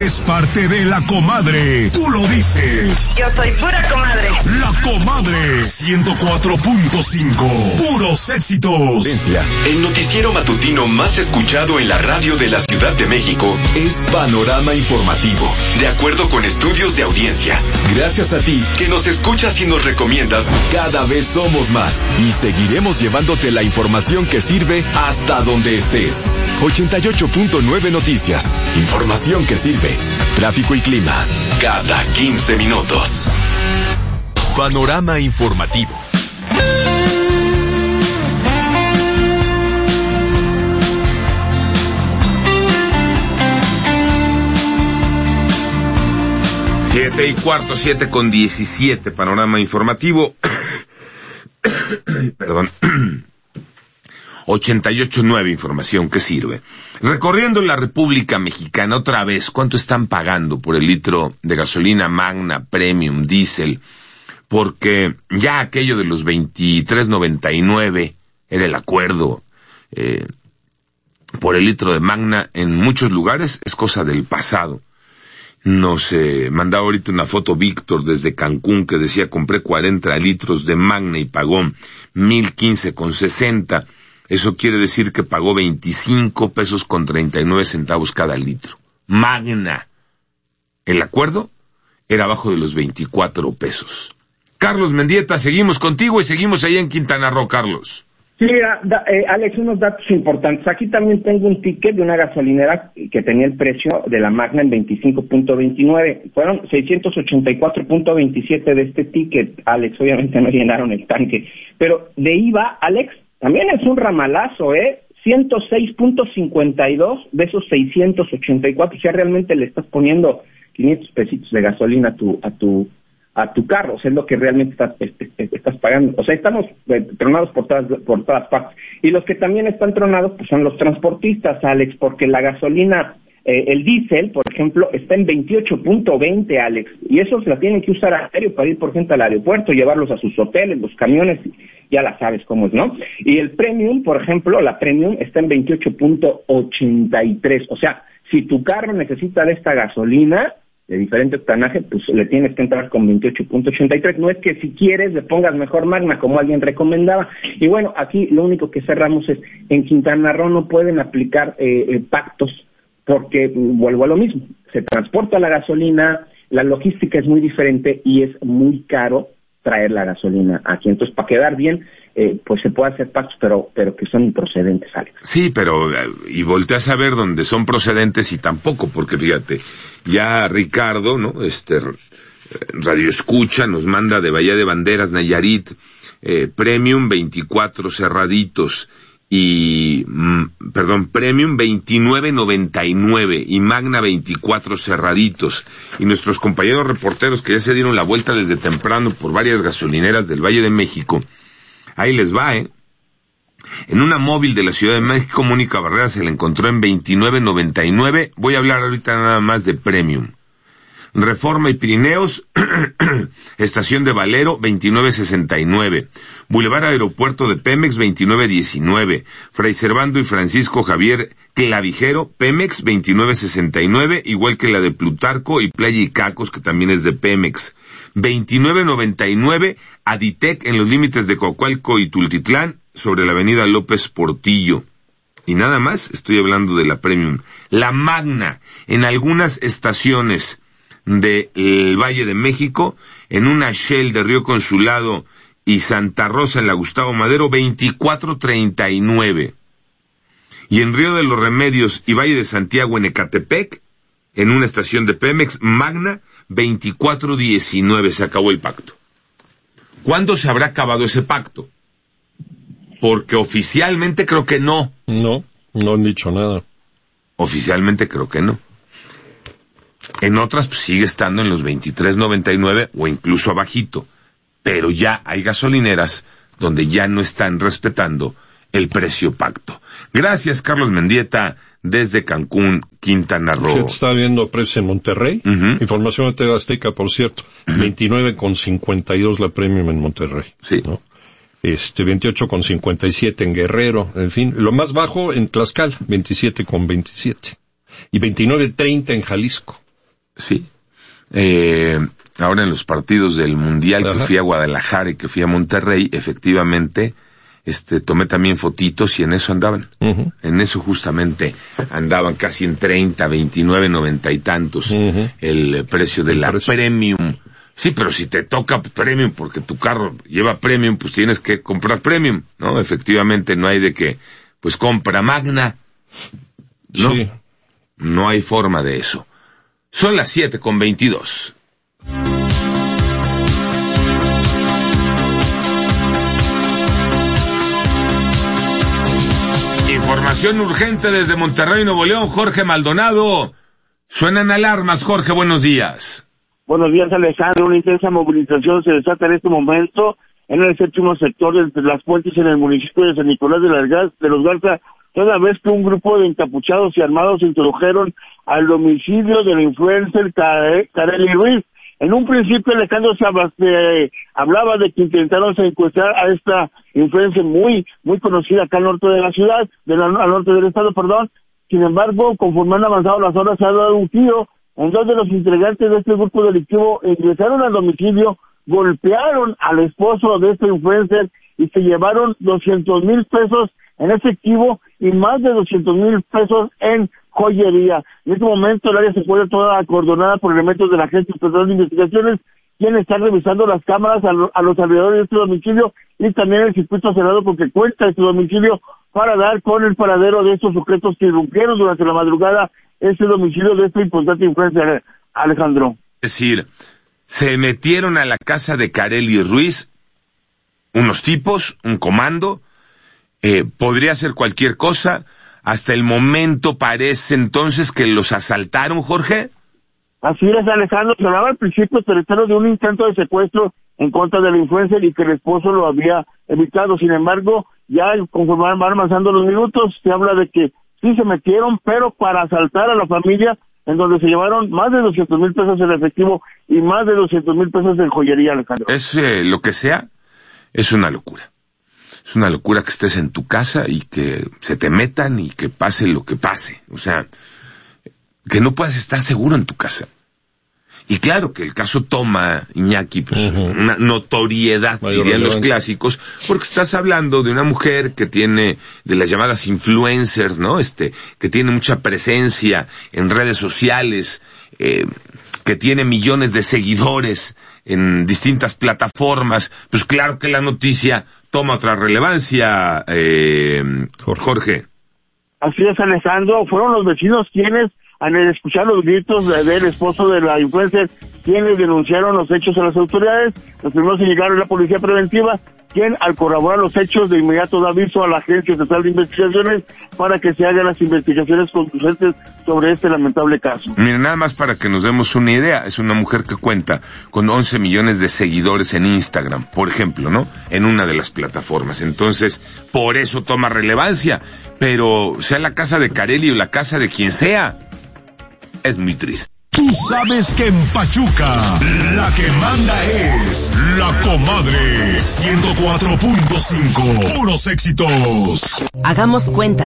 Es parte de La Comadre. Tú lo dices. Yo soy pura comadre. La Comadre 104.5. Puros éxitos. El noticiero matutino más escuchado en la radio de la Ciudad de México es Panorama Informativo. De acuerdo con estudios de audiencia. Gracias a ti que nos escuchas y nos recomiendas, cada vez somos más. Y seguiremos llevándote la información que sirve hasta donde estés. 88.9 Noticias. Información que sirve. Tráfico y clima, cada 15 minutos. Panorama Informativo. Siete y cuarto, 7:17, Panorama Informativo. Perdón. 88.9, información que sirve. Recorriendo la República Mexicana otra vez, ¿cuánto están pagando por el litro de gasolina Magna, Premium, Diesel? Porque ya aquello de los 23.99 era el acuerdo por el litro de Magna en muchos lugares, es cosa del pasado. Nos mandaba ahorita una foto Víctor desde Cancún que decía: compré 40 litros de Magna y pagó 1,015,60. Eso quiere decir que pagó 25 pesos con 39 centavos cada litro. Magna. El acuerdo era abajo de los 24 pesos. Carlos Mendieta, seguimos contigo y seguimos allá en Quintana Roo, Carlos. Sí, Alex, unos datos importantes. Aquí también tengo un ticket de una gasolinera que tenía el precio de la Magna en 25.29. Fueron 684.27 de este ticket, Alex. Obviamente no llenaron el tanque. Pero de IVA, Alex, también es un ramalazo, 106.52 de esos 684. O sea, realmente le estás poniendo 500 pesitos de gasolina a tu carro. O sea, es lo que realmente estás pagando. O sea, estamos tronados por todas partes. Y los que también están tronados pues son los transportistas, Alex, porque la gasolina, el diésel, por ejemplo, está en 28.20, Alex. Y esos la tienen que usar a diario para ir por gente al aeropuerto, llevarlos a sus hoteles, los camiones, ya la sabes cómo es, ¿no? Y el Premium, por ejemplo, la Premium está en 28.83. O sea, si tu carro necesita de esta gasolina de diferente octanaje, pues le tienes que entrar con 28.83. No es que si quieres le pongas mejor Magna, como alguien recomendaba. Y bueno, aquí lo único que cerramos es, en Quintana Roo no pueden aplicar pactos, porque vuelvo a lo mismo, se transporta la gasolina, la logística es muy diferente y es muy caro traer la gasolina aquí. Entonces, para quedar bien, pues se puede hacer pactos, pero que son improcedentes, Alex. Sí, pero y volteas a ver dónde son procedentes y tampoco, porque fíjate, ya Ricardo, ¿no? Radio Escucha nos manda de Bahía de Banderas, Nayarit, Premium 24 cerraditos y Premium 29.99 y Magna 24 cerraditos. Y nuestros compañeros reporteros que ya se dieron la vuelta desde temprano por varias gasolineras del Valle de México, ahí les va, En una móvil de la Ciudad de México, Mónica Barrera se la encontró en 29.99. Voy a hablar ahorita nada más de Premium. Reforma y Pirineos, Estación de Valero, 29.69. Boulevard Aeropuerto de Pemex, 29.19. Fray Servando y Francisco Javier Clavijero, Pemex, 29.69, igual que la de Plutarco y Playa Icacos, que también es de Pemex. 29.99, Aditec en los límites de Coacalco y Tultitlán, sobre la avenida López Portillo. Y nada más, estoy hablando de la Premium. La Magna, en algunas estaciones del Valle de México, en una Shell de Río Consulado y Santa Rosa en la Gustavo Madero, 24.39. Y en Río de los Remedios y Valle de Santiago en Ecatepec, en una estación de Pemex, Magna, 24.19. Se acabó el pacto. ¿Cuándo se habrá acabado ese pacto? Porque oficialmente creo que no. No han dicho nada. Oficialmente creo que no. En otras pues, sigue estando en los 23.99 o incluso abajito. Pero ya hay gasolineras donde ya no están respetando el precio pacto. Gracias, Carlos Mendieta, desde Cancún, Quintana Roo. Sí, está viendo precio en Monterrey. Información de TV Azteca, por cierto. 29.52 la Premium en Monterrey. Sí. ¿No? 28.57 en Guerrero, en fin. Lo más bajo en Tlaxcala, 27.27. Y 29.30 en Jalisco. Sí. Ahora en los partidos del Mundial, que fui a Guadalajara y que fui a Monterrey, efectivamente, tomé también fotitos y en eso andaban. En eso justamente andaban casi en 30, 29, 90 y tantos el precio de la Premium. Sí, pero si te toca Premium porque tu carro lleva Premium, pues tienes que comprar Premium, ¿no? Efectivamente no hay de que, pues compra Magna. No, sí. No hay forma de eso. Son las 7:22. Información urgente desde Monterrey, Nuevo León, Jorge Maldonado. Suenan alarmas, Jorge, buenos días. Buenos días, Alejandro. Una intensa movilización se desata en este momento en el séptimo sector de Las Puentes, en el municipio de San Nicolás de los Garza, toda vez que un grupo de encapuchados y armados se introdujeron al domicilio del influencer Kareli Ruiz. En un principio, Alejandro, se hablaba de que intentaron secuestrar a esta influencer muy conocida acá al norte de la ciudad, al norte del estado, perdón. Sin embargo, conforme han avanzado las horas, se ha dado un giro en donde los integrantes de este grupo delictivo ingresaron al domicilio, golpearon al esposo de este influencer y se llevaron 200,000 pesos en efectivo y más de 200,000 pesos en joyería. En este momento el área se encuentra toda acordonada por elementos de la Agencia Estatal de Investigaciones, quienes están revisando las cámaras a los alrededores de este domicilio y también el circuito cerrado porque cuenta este domicilio para dar con el paradero de estos sujetos que irrumpieron durante la madrugada este domicilio de esta importante influencia, Alejandro. Es decir, se metieron a la casa de Kareli Ruiz unos tipos, un comando, podría ser cualquier cosa. Hasta el momento parece entonces que los asaltaron, Jorge. Así es, Alejandro. Se hablaba al principio de un intento de secuestro en contra del influencer y que el esposo lo había evitado. Sin embargo, ya conforme van avanzando los minutos, se habla de que sí se metieron, pero para asaltar a la familia, en donde se llevaron más de 200,000 pesos en efectivo y más de 200,000 pesos en joyería, Alejandro. Es lo que sea, es una locura. Es una locura que estés en tu casa y que se te metan y que pase lo que pase. O sea, que no puedas estar seguro en tu casa. Y claro que el caso toma, Iñaki, pues, una notoriedad, dirían los clásicos, porque estás hablando de una mujer que tiene, de las llamadas influencers, ¿no? Que tiene mucha presencia en redes sociales, que tiene millones de seguidores en distintas plataformas. Pues claro que la noticia toma otra relevancia, Jorge. Así es, Alejandro. Fueron los vecinos quienes, al escuchar los gritos del esposo de la influencer, quienes denunciaron los hechos a las autoridades. Los primeros en llegar a la policía preventiva, quien al corroborar los hechos de inmediato da aviso a la Agencia Estatal de Investigaciones para que se hagan las investigaciones concluyentes sobre este lamentable caso. Mira, nada más para que nos demos una idea, es una mujer que cuenta con 11 millones de seguidores en Instagram, por ejemplo, ¿no? En una de las plataformas. Entonces, por eso toma relevancia, pero sea la casa de Kareli o la casa de quien sea, es muy triste. Tú sabes que en Pachuca la que manda es La Comadre 104.5. Puros éxitos. Hagamos cuentas.